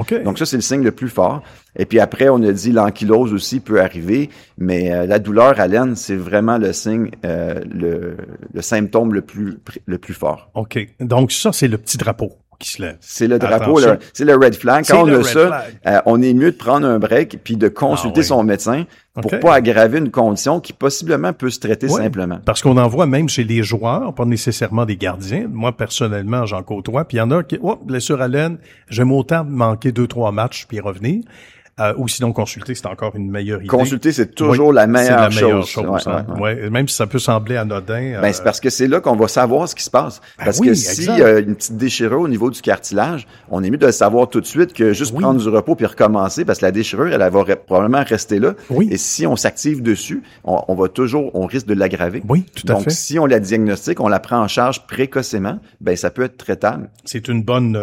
Okay. Donc ça, c'est le signe le plus fort. Et puis après, on a dit l'ankylose aussi peut arriver, mais la douleur à l'aine, c'est vraiment le signe, le symptôme le plus fort. OK. Donc ça, c'est le petit drapeau qui se lève. C'est le drapeau, c'est le red flag. Quand on a ça, on est mieux de prendre un break puis de consulter son médecin pour pas aggraver une condition qui possiblement peut se traiter simplement. Parce qu'on en voit même chez les joueurs, pas nécessairement des gardiens. Moi, personnellement, j'en côtoie. Puis il y en a qui, blessure à l'aine, j'aime autant manquer 2-3 matchs puis revenir. Ou sinon, consulter, c'est encore une meilleure idée. Consulter, c'est toujours la meilleure chose. Ouais. Même si ça peut sembler anodin. Ben, c'est parce que c'est là qu'on va savoir ce qui se passe. Parce que s'il y a une petite déchirure au niveau du cartilage, on est mieux de le savoir tout de suite que juste prendre du repos puis recommencer, parce que la déchirure, elle va probablement rester là. Oui. Et si on s'active dessus, on risque de l'aggraver. Oui, tout à fait. Donc, si on la diagnostique, on la prend en charge précocement, ben, ça peut être traitable. C'est une bonne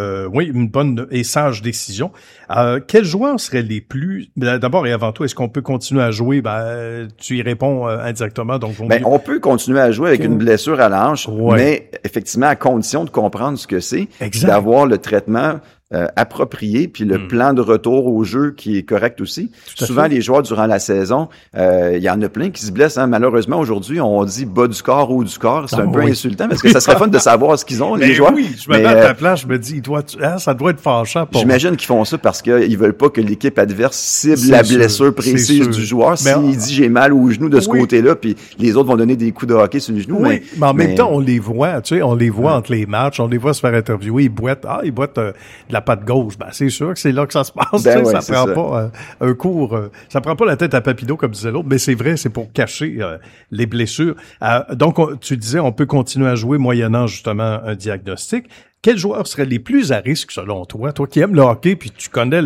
et sage décision. Quels joueurs seraient les plus... D'abord et avant tout, est-ce qu'on peut continuer à jouer? Tu y réponds indirectement. Donc on peut continuer à jouer avec une blessure à la hanche, mais effectivement, à condition de comprendre ce que c'est, d'avoir le traitement approprié, puis le plan de retour au jeu qui est correct aussi. Souvent, les joueurs, durant la saison, il y en a plein qui se blessent. Hein. Malheureusement, aujourd'hui, on dit bas du corps, haut du corps. C'est un peu insultant, parce que ça serait fun de savoir ce qu'ils ont, les joueurs. Oui, je me mets à ta place, je me dis, ça doit être fâchant. J'imagine qu'ils font ça parce qu'ils veulent pas que l'équipe adverse cible la blessure précise du joueur. S'il dit j'ai mal au genou de ce côté-là, puis les autres vont donner des coups de hockey sur le genou. Oui, mais en même temps, on les voit, entre les matchs, on les voit se faire interviewer, ils boitent de la patte gauche. C'est sûr que c'est là que ça se passe. Ça prend pas un cours. Ça prend pas la tête à Papineau, comme disait l'autre, mais c'est vrai, c'est pour cacher les blessures. Donc, tu disais, on peut continuer à jouer moyennant justement un diagnostic. Quels joueurs seraient les plus à risque, selon toi? Toi qui aimes le hockey, puis tu connais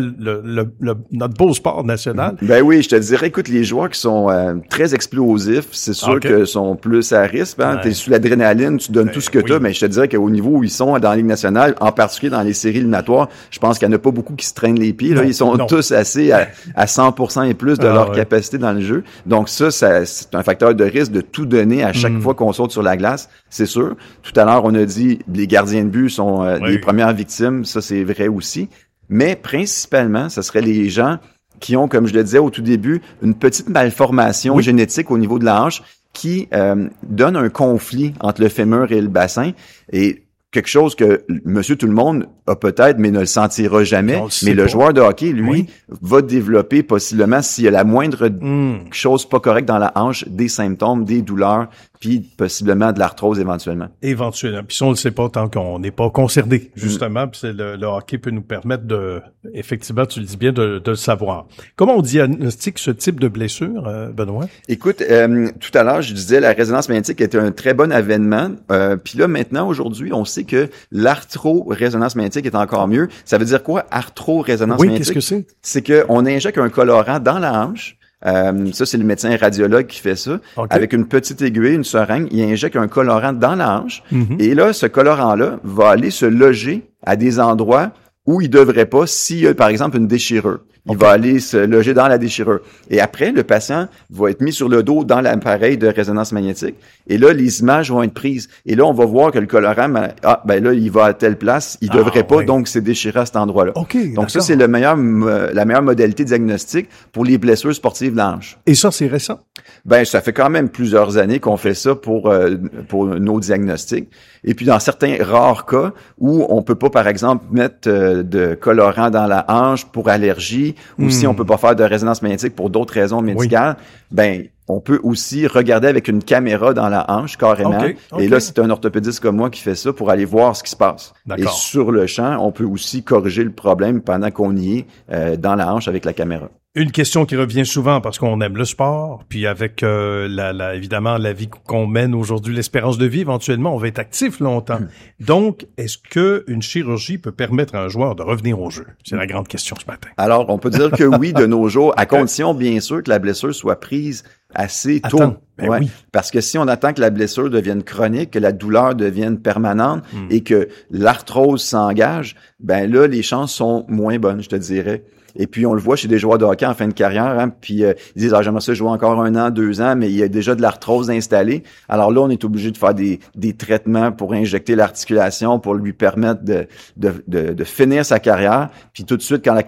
notre beau sport national. Ben oui, je te dirais, écoute, les joueurs qui sont très explosifs, c'est sûr que sont plus à risque. Hein? T'es sous l'adrénaline, tu donnes tout ce que t'as, mais je te dirais qu'au niveau où ils sont dans la Ligue nationale, en particulier dans les séries éliminatoires, je pense qu'il n'y en a pas beaucoup qui se traînent les pieds. Là. Ils sont tous assez à 100% et plus de leur capacité dans le jeu. Donc ça, c'est un facteur de risque de tout donner à chaque fois qu'on saute sur la glace, c'est sûr. Tout à l'heure, on a dit les gardiens de but sont les premières victimes, ça c'est vrai aussi. Mais principalement, ce serait les gens qui ont, comme je le disais au tout début, une petite malformation génétique au niveau de la hanche qui donne un conflit entre le fémur et le bassin. Et quelque chose que monsieur tout le monde a peut-être, mais ne le sentira jamais. Mais le joueur de hockey, lui, va développer possiblement, s'il y a la moindre chose pas correcte dans la hanche, des symptômes, des douleurs, puis possiblement de l'arthrose éventuellement. Éventuellement. Puis ça, on le sait pas tant qu'on n'est pas concerné, justement. Puis le hockey peut nous permettre effectivement, tu le dis bien, de le savoir. Comment on diagnostique ce type de blessure, Benoît? Écoute, tout à l'heure, je disais, la résonance magnétique était un très bon avènement. Puis là, maintenant, aujourd'hui, on sait que l'arthro-résonance magnétique est encore mieux. Ça veut dire quoi, arthro-résonance magnétique? Oui, qu'est-ce que c'est? C'est qu'on injecte un colorant dans la hanche. Ça, c'est le médecin radiologue qui fait ça. Avec une petite aiguille, une seringue, il injecte un colorant dans la hanche. Et là, ce colorant-là va aller se loger à des endroits où il devrait pas s'il y a, par exemple, une déchirure. Il va aller se loger dans la déchirure. Et après, le patient va être mis sur le dos dans l'appareil de résonance magnétique. Et là, les images vont être prises. Et là, on va voir que le colorant, là, il va à telle place. Il devrait pas, donc c'est déchiré à cet endroit-là. Donc ça, c'est la meilleure modalité diagnostique pour les blessures sportives de la hanche. Et ça, c'est récent? Ben, ça fait quand même plusieurs années qu'on fait ça pour nos diagnostics. Et puis, dans certains rares cas où on peut pas, par exemple, mettre de colorant dans la hanche pour allergie, ou si on peut pas faire de résonance magnétique pour d'autres raisons médicales, ben, on peut aussi regarder avec une caméra dans la hanche, carrément. Et là, c'est un orthopédiste comme moi qui fait ça pour aller voir ce qui se passe. Et sur le champ, on peut aussi corriger le problème pendant qu'on y est dans la hanche avec la caméra. Une question qui revient souvent parce qu'on aime le sport, puis avec évidemment la vie qu'on mène aujourd'hui, l'espérance de vie, éventuellement, on va être actif longtemps. Donc, est-ce que une chirurgie peut permettre à un joueur de revenir au jeu? C'est la grande question ce matin. Alors, on peut dire que oui, de nos jours, à condition, bien sûr, que la blessure soit prise assez tôt. Oui. Parce que si on attend que la blessure devienne chronique, que la douleur devienne permanente et que l'arthrose s'engage, ben là, les chances sont moins bonnes, je te dirais. Et puis, on le voit chez des joueurs de hockey en fin de carrière, hein, puis ils disent « Ah, j'aimerais ça jouer encore 1 an, 2 ans, mais il y a déjà de l'arthrose installée. » Alors là, on est obligé de faire des traitements pour injecter l'articulation, pour lui permettre de finir sa carrière. Puis tout de suite, quand